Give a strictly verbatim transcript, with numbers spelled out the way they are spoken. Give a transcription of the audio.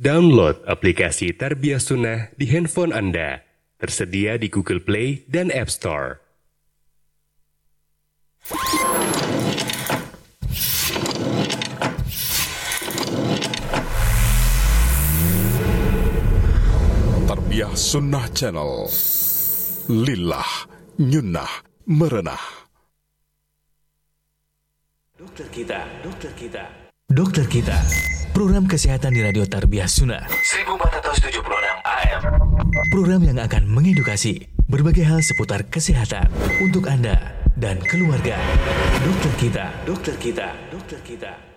Download aplikasi Tarbiyah Sunnah di handphone Anda. Tersedia di Google Play dan App Store. Tarbiyah Sunnah Channel. Lillah, nyunnah, merenah. Dokter kita, dokter kita, dokter kita. Program kesehatan di Radio Tarbiyah Sunnah seribu empat ratus tujuh puluh enam A M. Program yang akan mengedukasi berbagai hal seputar kesehatan untuk Anda dan keluarga. Dokter kita, dokter kita, dokter kita.